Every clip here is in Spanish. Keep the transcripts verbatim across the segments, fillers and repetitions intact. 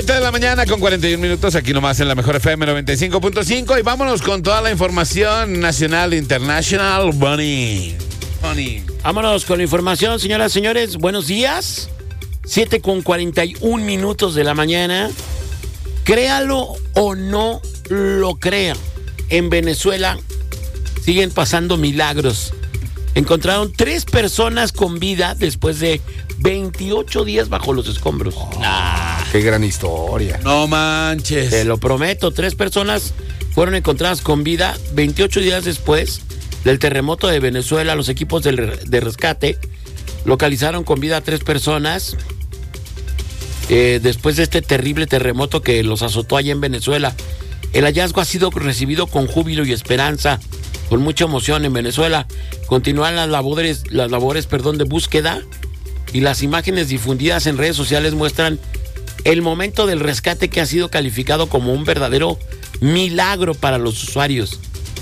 siete de la mañana con cuarenta y un minutos, aquí nomás en la mejor F M noventa y cinco punto cinco. Y vámonos con toda la información nacional e internacional. Bunny. Bunny. Vámonos con la información, señoras y señores. Buenos días. siete con cuarenta y un minutos de la mañana. Créalo o no lo crea, en Venezuela siguen pasando milagros. Encontraron tres personas con vida después de veintiocho días bajo los escombros. Oh, ah, qué gran historia. No manches. Te lo prometo, tres personas fueron encontradas con vida veintiocho días después del terremoto de Venezuela. Los equipos de, de rescate localizaron con vida a tres personas eh, después de este terrible terremoto que los azotó allá en Venezuela. El hallazgo ha sido recibido con júbilo y esperanza, con mucha emoción en Venezuela. Continúan las labores, las labores, perdón, de búsqueda, y las imágenes difundidas en redes sociales muestran el momento del rescate, que ha sido calificado como un verdadero milagro para los usuarios.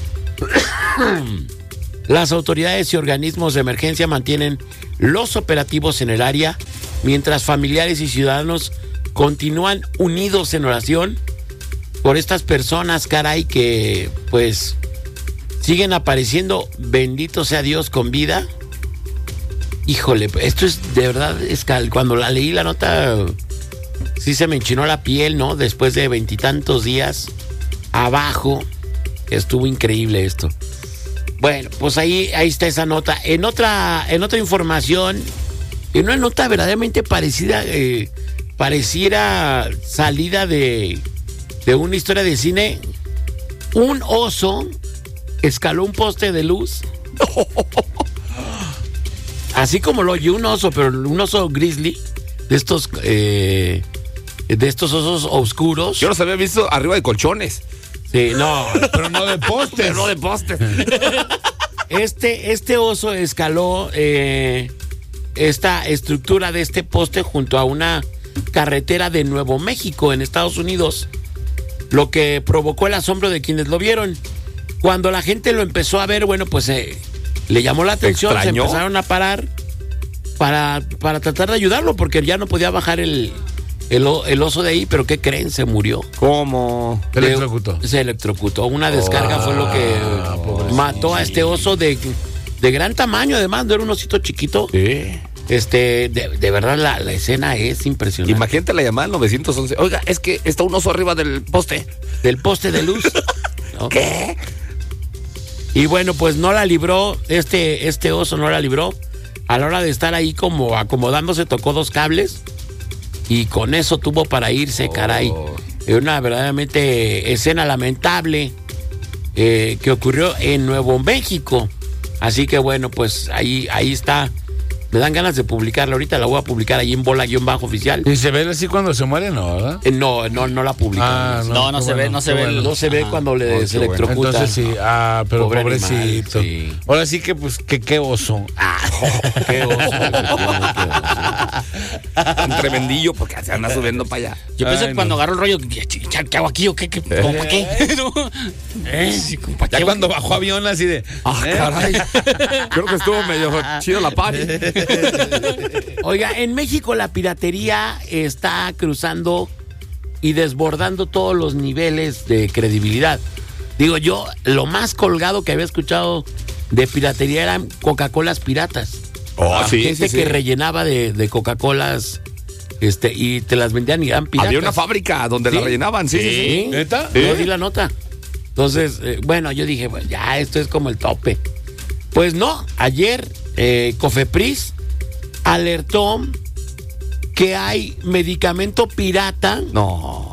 Las autoridades y organismos de emergencia mantienen los operativos en el área, mientras familiares y ciudadanos continúan unidos en oración por estas personas, caray, que pues siguen apareciendo, bendito sea Dios, con vida. Híjole, esto es de verdad, es que cuando la leí la nota, sí se me enchinó la piel, ¿no? Después de veintitantos días abajo, estuvo increíble esto. Bueno, pues ahí, ahí está esa nota. En otra, en otra información, en una nota verdaderamente parecida, eh, pareciera salida de, de una historia de cine, un oso escaló un poste de luz. Así como lo oye, un oso, pero un oso grizzly, de estos, eh, de estos osos oscuros. Yo los había visto arriba de colchones. Sí, no, pero no de postes. Pero no de postes. Este, este oso escaló eh, esta estructura de este poste junto a una carretera de Nuevo México, en Estados Unidos, lo que provocó el asombro de quienes lo vieron. Cuando la gente lo empezó a ver, bueno, pues eh, le llamó la atención, se empezaron a parar para, para tratar de ayudarlo, porque ya no podía bajar el, el, el oso de ahí. Pero ¿qué creen? Se murió. ¿Cómo? Se electrocutó. Se electrocutó. Una descarga oh, fue lo que oh, mató a este oso de, de gran tamaño, además, no era un osito chiquito. Sí. Este, de, de verdad, la, la escena es impresionante. Imagínate la llamada nueve once. Oiga, es que está un oso arriba del poste. Del poste de luz. ¿No? ¿Qué? Y bueno, pues no la libró, este, este oso no la libró. A la hora de estar ahí como acomodándose, tocó dos cables y con eso tuvo para irse, oh. caray. Una verdaderamente escena lamentable eh, que ocurrió en Nuevo México. Así que bueno, pues ahí, ahí está. Me dan ganas de publicarla. Ahorita la voy a publicar ahí en bola-oficial. ¿Y se ve así cuando se muere, no, verdad? Eh, no, no, no la publican. Ah, no, no, no se bueno, ve, no se ve. Bueno. No se ve Ajá. cuando le, oh, se electrocuta. Bueno. Entonces sí, ah, pero Pobre pobrecito. Animal, sí. Ahora sí que, pues, que qué oso. Ah, qué oso. Tan tremendillo, porque se anda subiendo para allá. Yo pienso Ay, que cuando no. agarro el rollo, ¿qué hago aquí o qué? ¿Qué? ¿Cómo para qué? ¿Eh? Sí, ¿pa ya qué? Cuando bajó avión así de... Ah, ¿eh? caray. Creo que estuvo medio chido la party. Oiga, en México la piratería está cruzando y desbordando todos los niveles de credibilidad. Digo yo, lo más colgado que había escuchado de piratería eran Coca-Colas piratas. Oh, sí, Gente sí, que sí. rellenaba de, de Coca-Colas este, y te las vendían y eran piratas. Había una fábrica donde ¿Sí? la rellenaban, sí, sí, sí. ¿Sí? ¿Neta? Yo di la nota. Entonces, eh, bueno, yo dije, pues ya, esto es como el tope. Pues no, ayer eh, Cofepris alertó que hay medicamento pirata. No.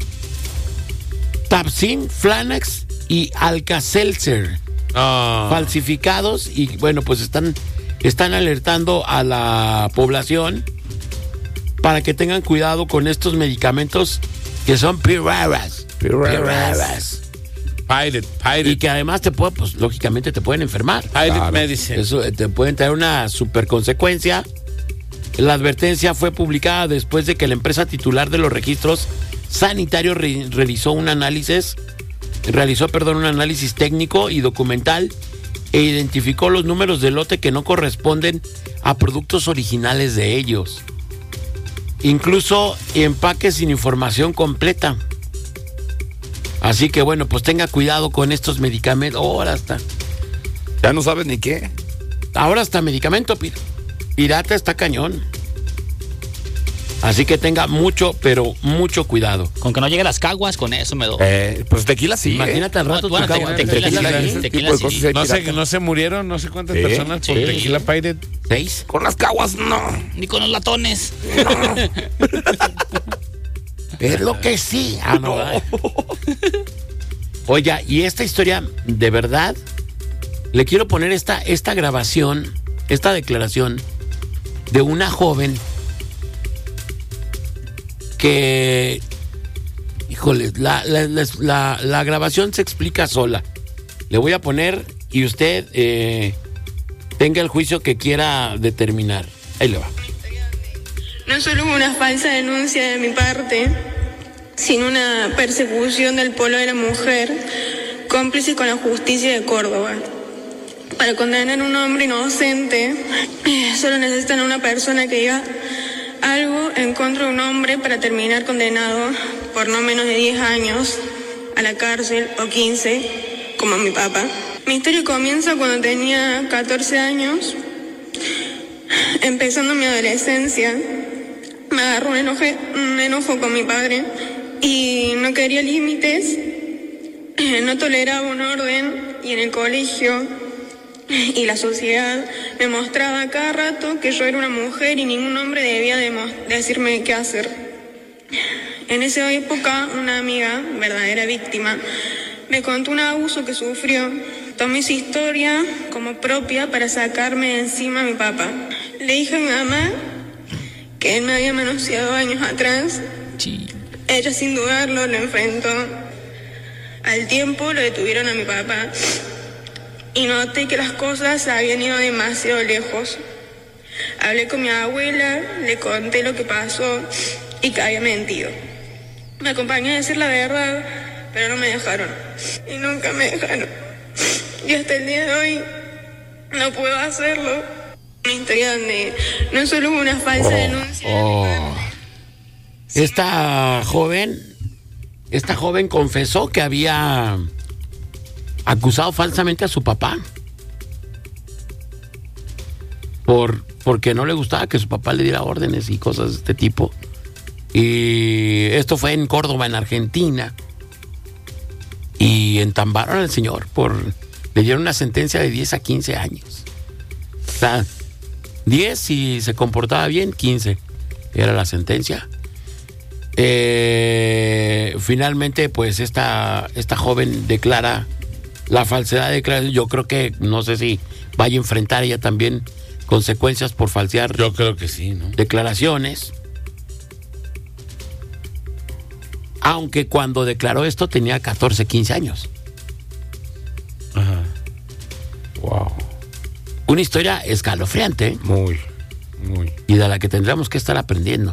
Tapsin, Flanax y Alka-Seltzer. Oh. Falsificados, y bueno, pues están, están alertando a la población para que tengan cuidado con estos medicamentos que son piratas. Piratas. Pirate, pirate. Y que además te puede, pues lógicamente te pueden enfermar. Pirate claro. Medicine. Eso te pueden traer una super consecuencia. La advertencia fue publicada después de que la empresa titular de los registros sanitarios re- realizó un análisis, realizó, perdón, un análisis técnico y documental e identificó los números de lote que no corresponden a productos originales de ellos. incluso empaques sin información completa. Así que bueno, pues tenga cuidado con estos medicamentos. Ahora hasta, Ya no sabes ni qué. ahora hasta medicamento pir- pirata está cañón. Así que tenga mucho, pero mucho cuidado. Con que no llegue las caguas, con eso me doy. Eh, pues tequila sí. Imagínate al rato Bueno, tu te- cagua- tequila tequila sí, ahí. ese tequila tipo de sí. cosas hay No sé, pirata. no se murieron, no sé cuántas Sí, personas por sí. tequila Pirate. ¿Seis? Con las caguas, no. Ni con los latones. Es lo que sí. Ah, no, ¿verdad? Oiga, y esta historia, de verdad, le quiero poner esta, esta grabación, esta declaración de una joven que, híjole, la, la, la, la- la grabación se explica sola. Le voy a poner y usted eh, tenga el juicio que quiera determinar. Ahí le va. No solo hubo una falsa denuncia de mi parte, sino una persecución del polo de la mujer, cómplice con la justicia de Córdoba. Para condenar a un hombre inocente, eh, solo necesitan a una persona que diga algo en contra de un hombre para terminar condenado por no menos de diez años a la cárcel o quince, como mi papá. Mi historia comienza cuando tenía catorce años, empezando mi adolescencia. Me agarró un enojo, un enojo con mi padre y no quería límites, no toleraba un orden, y en el colegio y la sociedad me mostraba a cada rato que yo era una mujer y ningún hombre debía demo- decirme qué hacer. En esa época una amiga, verdadera víctima, me contó un abuso que sufrió. Tomé su historia como propia para sacarme de encima a mi papá. Le dije a mi mamá que él me había manoseado años atrás. Sí. Ella sin dudarlo lo enfrentó. Al tiempo lo detuvieron a mi papá y noté que las cosas habían ido demasiado lejos. Hablé con mi abuela, le conté lo que pasó y que había mentido. Me acompañé a decir la verdad, pero no me dejaron. Y nunca me dejaron. Y hasta el día de hoy no puedo hacerlo. Una historia donde no solo hubo una falsa denuncia. Oh. Esta joven, esta joven confesó que había acusado falsamente a su papá por porque no le gustaba que su papá le diera órdenes y cosas de este tipo. Y esto fue en Córdoba, en Argentina. Y entambaron al señor por le dieron una sentencia de diez a quince años. O sea, diez si se comportaba bien, quince era la sentencia. Eh, finalmente, pues esta, esta joven declara la falsedad de declaración. Yo creo que, no sé si vaya a enfrentar ella también consecuencias por falsear Yo creo que sí, ¿no? declaraciones. Aunque cuando declaró esto tenía catorce, quince años. Ajá. Wow. Una historia escalofriante, ¿eh? Muy, muy. Y de la que tendremos que estar aprendiendo.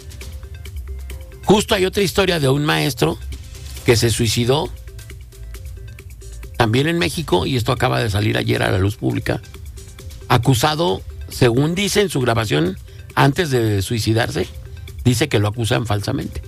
Justo hay otra historia de un maestro que se suicidó también en México, y esto acaba de salir ayer a la luz pública, acusado, según dice en su grabación, antes de suicidarse, dice que lo acusan falsamente.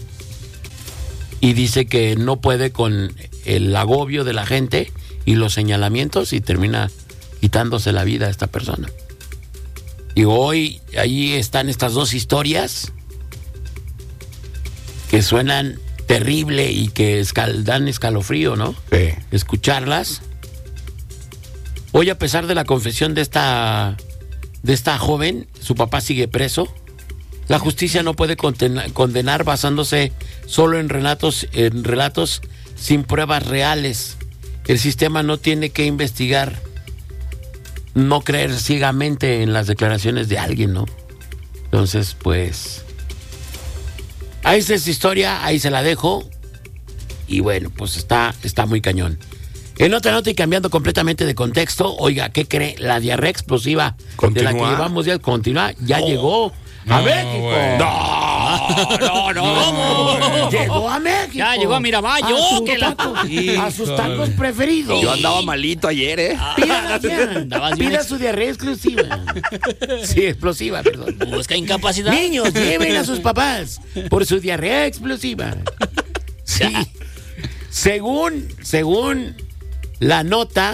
Y dice que no puede con el agobio de la gente y los señalamientos y termina quitándose la vida a esta persona. Y hoy ahí están estas dos historias que suenan terrible y que escal- dan escalofrío, ¿no? Sí. Escucharlas. Hoy, a pesar de la confesión de esta de esta joven, su papá sigue preso. La justicia no puede contena- condenar basándose solo en relatos, en relatos sin pruebas reales. El sistema no tiene que investigar, no creer ciegamente en las declaraciones de alguien, ¿no? Entonces, pues, ahí está esa historia, ahí se la dejo. Y bueno, pues está, está muy cañón. En otra nota y cambiando completamente de contexto, oiga, ¿qué cree? La diarrea explosiva de la que ¿Continúa? llevamos ya continúa, ya llegó a No, México. güey. No, no, no. Llegó a México. Ya llegó a Miravalle. A, Oh, su que la- taco- a sus tacos preferidos. Yo andaba malito ayer, ¿eh? Pida, ya. Andabas bien Pida ex- su diarrea exclusiva. Sí, explosiva, perdón. Busca incapacidad. Niños, lleven a sus papás por su diarrea explosiva. Sí. Según, según la nota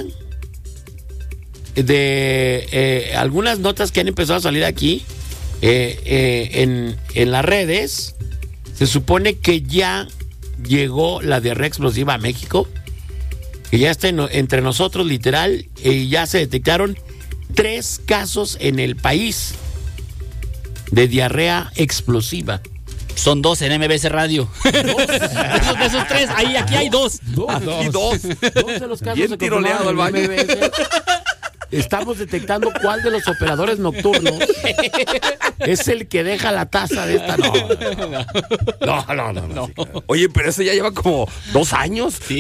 de eh, algunas notas que han empezado a salir aquí eh, eh, en, en las redes, se supone que ya llegó la diarrea explosiva a México, que ya está en- entre nosotros literal, y ya se detectaron tres casos en el país de diarrea explosiva. Son dos en M B S Radio. Dos. Esos de esos tres. Ahí, aquí hay dos. Aquí dos. Dos de los casos Bien se tiroleado confirmaron el en M B S. Estamos detectando cuál de los operadores nocturnos es el que deja la taza de esta. No, no, no, no. no, no. Oye, pero eso ya lleva como dos años. Sí.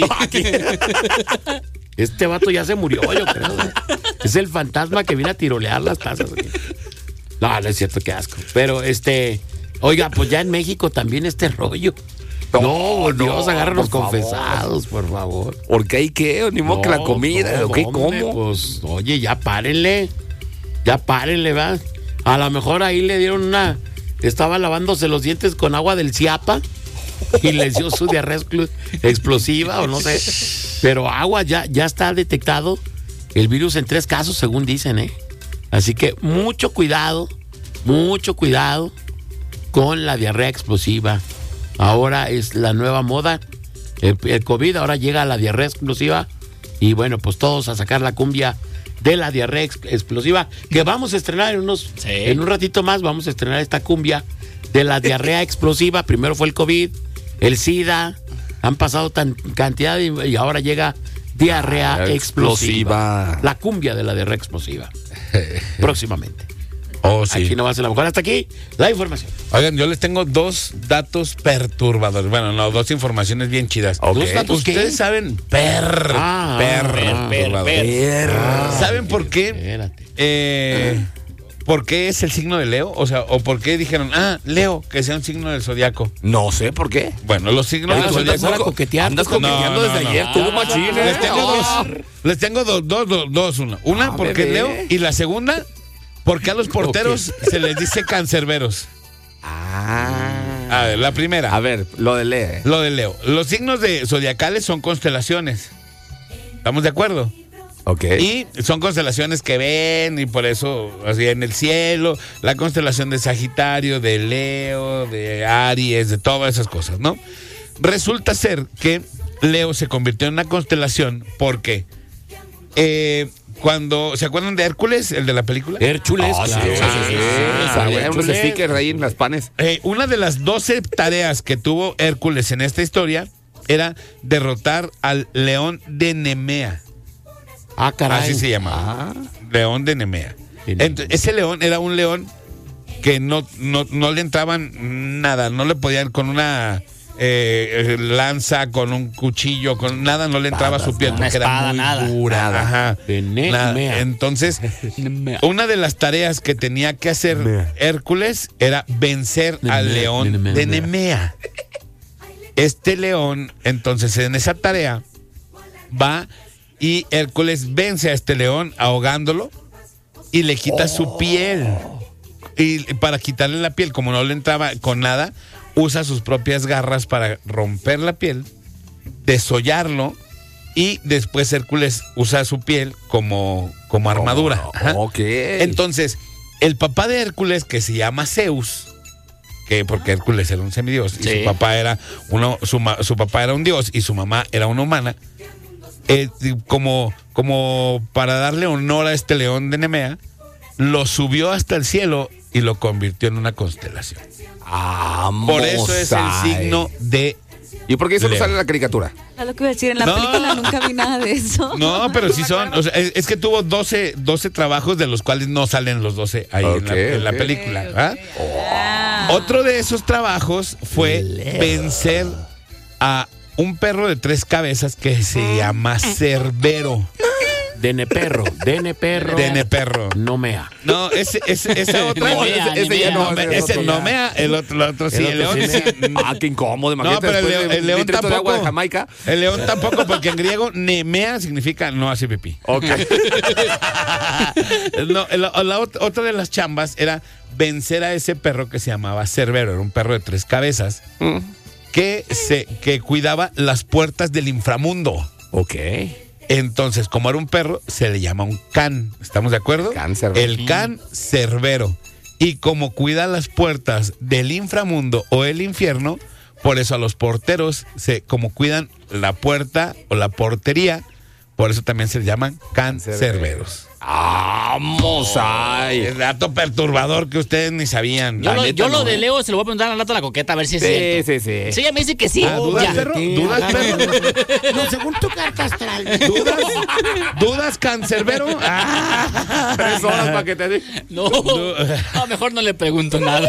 Este vato ya se murió, yo creo. Es el fantasma que viene a tirolear las tazas. No, no es cierto, qué asco. Pero este, oiga, pues ya en México también este rollo. No, No, Dios, no, agárranos por favor. confesados, por favor. Porque hay que, ni modo que la No, comida. no, ¿O qué? hombre, ¿Cómo? Pues, oye, ya párenle. Ya párenle, va. A lo mejor ahí le dieron una. Estaba lavándose los dientes con agua del Ciapa y les dio su diarrea exclu- explosiva o no sé. Pero agua, ya, ya está detectado el virus en tres casos, según dicen, ¿eh? Así que mucho cuidado, mucho cuidado con la diarrea explosiva. Ahora es la nueva moda. El, el COVID, ahora llega la diarrea explosiva. Y bueno, pues todos a sacar la cumbia de la diarrea ex- explosiva. Que vamos a estrenar en unos. Sí. En un ratito más vamos a estrenar esta cumbia de la diarrea explosiva. Primero fue el COVID, el SIDA. Han pasado tan cantidad y, y ahora llega diarrea Ah, explosiva. explosiva. La cumbia de la diarrea explosiva. Próximamente. Oh, sí. Aquí no va a ser la mejor. Hasta aquí la información. Oigan, yo les tengo dos datos perturbadores. Bueno, no, dos informaciones bien chidas. Ok. ¿Dos datos qué? Ustedes saben, per, Ah, per, per, per, perturbador. Ah, ¿Saben por qué? Espérate. Eh, ¿Por qué es el signo de Leo? O sea, ¿o por qué dijeron, ah, Leo, que sea un signo del zodiaco? No sé por qué. Bueno, los signos Ya del se empezó zodiaco. a coquetear. Andas No, coqueteando no, desde no. ayer. Tuvo machín, ¿eh? Les tengo Ah. dos. Les tengo dos, dos, dos, dos, una. Una Ah, porque es bebé. Leo y la segunda porque a los porteros se les dice cancerberos. Ah. A ver, la primera. A ver, lo de Lee. Lo de Leo. Los signos de zodiacales son constelaciones. ¿Estamos de acuerdo? Ok. Y son constelaciones que ven y por eso, así en el cielo, la constelación de Sagitario, de Leo, de Aries, de todas esas cosas, ¿no? Resulta ser que Leo se convirtió en una constelación porque eh, cuando, ¿se acuerdan de Hércules, el de la película? Hércules, Ah, sí, claro. sí, sí, sí. Ah, Salían unos Hércules. stickers ahí en las panes. Eh, una de las doce tareas que tuvo Hércules en esta historia era derrotar al león de Nemea. Ah, caray. Así se llamaba. León de Nemea. De Nemea. Ent- ese león era un león que no, no, no le entraban nada, no le podían con una eh, lanza, con un cuchillo, con nada, no le entraba a su piel Una porque espada, era muy nada. dura. Nada. Ajá. De Nemea. Nada. Entonces, una de las tareas que tenía que hacer Nemea. Hércules era vencer Nemea, al león Nemea, de Nemea. Nemea. Este león, entonces, en esa tarea va y Hércules vence a este león ahogándolo y le quita su piel. Y para quitarle la piel, como no le entraba con nada, usa sus propias garras para romper la piel, desollarlo y después Hércules usa su piel como, como armadura. Oh, Ajá. ok. Entonces, el papá de Hércules, que se llama Zeus, que porque Hércules era un semidios y Sí. su papá era uno, su, ma- su papá era un dios y su mamá era una humana, eh, como, como para darle honor a este león de Nemea, lo subió hasta el cielo y lo convirtió en una constelación. Por eso es el signo de... ¿Y por qué eso no Leo. sale en la caricatura? A lo que iba a decir, en la No. película nunca vi nada de eso. No, pero sí son. O sea, es, es que tuvo doce, doce trabajos de los cuales no salen los doce ahí en, la, Ok, en la ok. película. Ok, ok. ¿Ah? Ah. Otro de esos trabajos fue vencer a un perro de tres cabezas que se llama Cerbero. Dene perro, dene perro. Dene perro. No mea. No, ese, ese, esa otra. No, ese- ese ya no, ese, ese otro no ya. mea, el otro, el otro sí. El El, otro león sí sí. Ah, qué incómodo, imagínate. No, pero el, después león- de el un león litrito tampoco. de agua de Jamaica. El león tampoco, porque en griego nemea significa no hace pipí. Ok. No, la, la ot- otra de las chambas era vencer a ese perro que se llamaba Cerbero. Era un perro de tres cabezas Mm. que, se, que cuidaba las puertas del inframundo. Ok. Entonces, como era un perro, se le llama un can. ¿Estamos de acuerdo? Can cerbero. El can cerbero. Y como cuida las puertas del inframundo o el infierno, por eso a los porteros, se, como cuidan la puerta o la portería, por eso también se les llaman can cerberos. Vamos ahí. El dato perturbador que ustedes ni sabían. Yo, La lo, neta, yo lo no, de ¿eh? Leo se lo voy a preguntar al rato a la coqueta a ver si es Sí, cierto. sí, sí. Sí, ella me dice que sí. Ah, ¿dudas, ya. perro? ¿Dudas, perro? No, según tu carta astral. ¿Dudas? ¿Dudas, cancerbero? Ah. Tres horas para que te diga. No, no, mejor no le pregunto nada.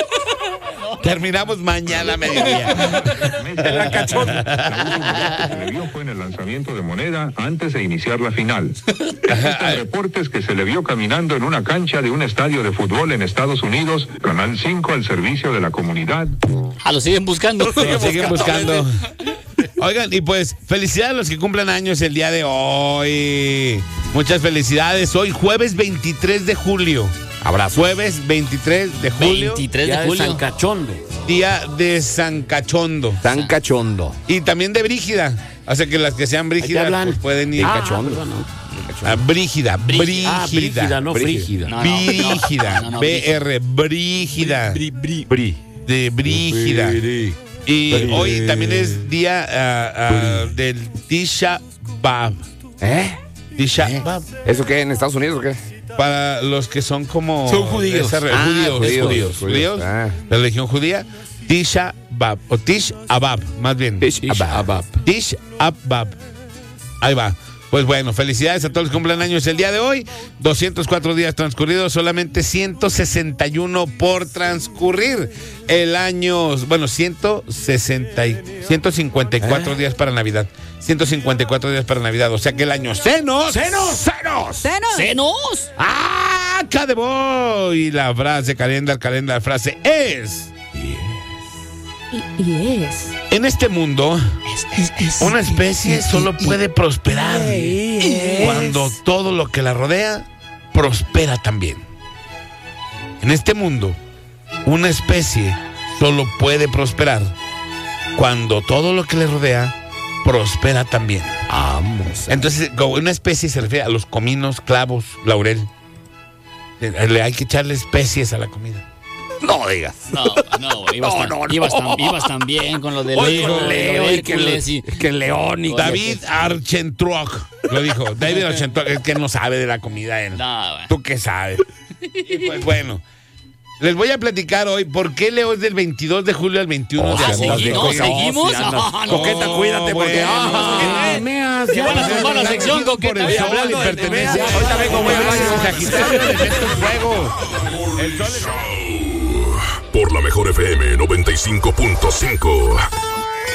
Terminamos mañana a mediodía. La cachón. La última vez que se le vio fue en el lanzamiento de moneda antes de iniciar la final. Existen reportes que se le vio caminando en una cancha de un estadio de fútbol en Estados Unidos. Canal cinco al servicio de la comunidad. Ah, lo siguen buscando. Lo siguen buscando. Oigan, y pues, felicidades a los que cumplen años el día de hoy. Muchas felicidades. Hoy, jueves veintitrés de julio. Abrazo. Jueves veintitrés de julio. veintitrés de Ya de julio. San Cachondo. Día de San Cachondo. Tan cachondo. Y también de Brígida. O sea que las que sean Ahí te Brígidas hablan. pues, pueden ir. Ah, cachondo. perdón, no. Ah, Brígida. Brígida. Ah, Brígida, no Brígida. Frígida. No, no, Brígida. no, no, no, B R. Brígida. Bri. De Brígida. Y Brí. hoy también es día ah, ah, del Tisha B'Av. ¿Eh? Tisha B'Av. ¿Eso qué? ¿En Estados Unidos o qué? Para los que son como... Son judíos. esa re- Ah, judíos, judíos, judíos, judíos. judíos, Ah. la religión judía. Tisha B'Av. O Tish Abab, más bien. Tish Abab. Tish Abab. Ahí va. Pues bueno, felicidades a todos los que cumplen años el día de hoy. doscientos cuatro días transcurridos, solamente ciento sesenta y uno por transcurrir. El año, bueno, ciento sesenta y, ciento cincuenta y cuatro días para Navidad. ciento cincuenta y cuatro días para Navidad. O sea que el año senos. ¡Senos! ¡Senos! ¡Senos! ¡Senos! ¡Ah! ¡Acá de voy! Y la frase, calenda, calenda, la frase es... Y, y es. En este mundo, una especie solo puede prosperar cuando todo lo que la rodea prospera también. En este mundo, una especie solo puede prosperar cuando todo lo que le rodea prospera también. Vamos. Entonces, como una especie se refiere a los cominos, clavos, laurel. Le hay que echarle especies a la comida. No digas. No, no, ibas, No, tan, no, no. ibas, tan, ibas tan bien con lo de Oye, Leo, con Leo, lo de y que, Hércules el, y... que el león y David Archentroc lo dijo. David Archentroc es que no sabe de la comida él. No, bueno. ¿Tú qué sabes? Y pues bueno, les voy a platicar hoy por qué Leo es del veintidós de julio al veintiuno Oh, de Ah, sí, agosto. andas de ¿no? coca. ¿Seguimos? Oh, sí, andas. Ah, no. Coqueta, cuídate, porque- Ah, Meas, Te ya. van a tumbar la sección, Por coqueta. el Oye, sol hablando y de pertenencia. temeas, ahorita vengo, voy al baño. Sagitario, elemento fuego. El sol es... Por la mejor F M noventa y cinco punto cinco.